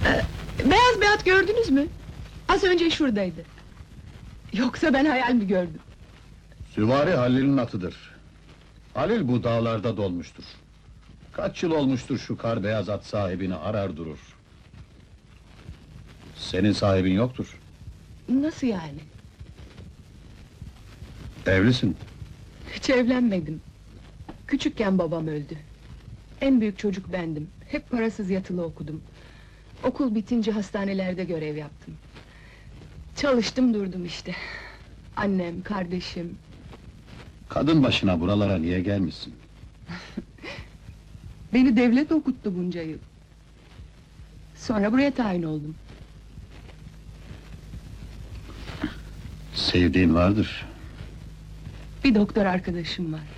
Beyaz bir at gördünüz mü? Az önce şuradaydı. Yoksa ben hayal mi gördüm? Süvari Halil'in atıdır. Halil bu dağlarda dolmuştur. Kaç yıl olmuştur şu kar beyaz at sahibini arar durur. Senin sahibin yoktur. Nasıl yani? Evlisin. Hiç evlenmedim. Küçükken babam öldü. En büyük çocuk bendim. Hep parasız yatılı okudum. Okul bitince hastanelerde görev yaptım. Çalıştım durdum işte. Annem, kardeşim. Kadın başına buralara niye gelmişsin? Beni devlet okuttu bunca yıl. Sonra buraya tayin oldum. Sevdiğin vardır. Bir doktor arkadaşım var.